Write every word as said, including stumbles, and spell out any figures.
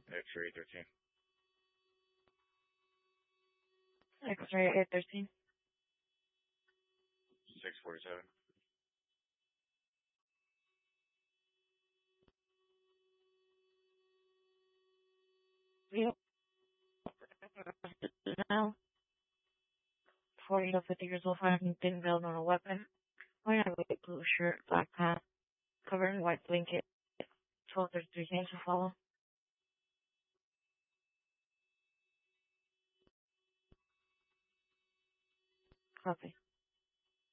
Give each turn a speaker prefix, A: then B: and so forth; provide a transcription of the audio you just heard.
A: X-ray thirteen.
B: X-ray eight thirteen.
A: six forty-seven.
B: Yep. Now, forty to fifty years old, finding thin veiled on a weapon. Wearing a white blue shirt, black pants, covered in white blanket. twelve thirty-three, hands to follow. Copy.